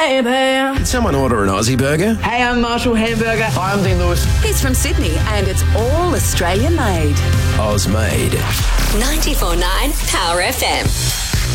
baby. Did someone order an Aussie burger? Hey, I'm Marshall Hamburger. Hi, I'm Dean Lewis. He's from Sydney and it's all Australian made. Oz made. 94.9 Power FM.